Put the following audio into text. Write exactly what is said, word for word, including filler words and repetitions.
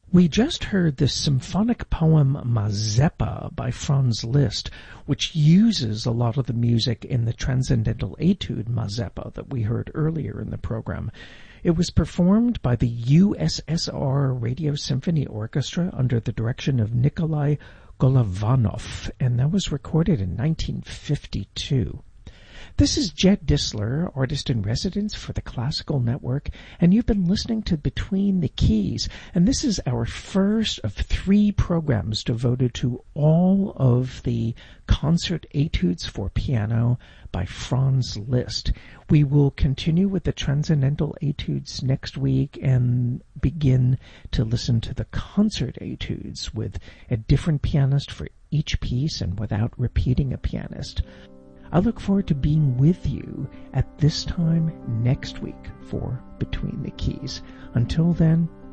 We just heard the symphonic poem Mazeppa by Franz Liszt, which uses a lot of the music in the transcendental etude Mazeppa that we heard earlier in the program. It was performed by the U S S R Radio Symphony Orchestra under the direction of Nikolai Golovanov, and that was recorded in nineteen fifty-two. This is Jed Disler, artist-in-residence for the Classical Network, and you've been listening to Between the Keys, and this is our first of three programs devoted to all of the concert etudes for piano by Franz Liszt. We will continue with the transcendental etudes next week and begin to listen to the concert etudes with a different pianist for each piece and without repeating a pianist. I look forward to being with you at this time next week for Between the Keys. Until then,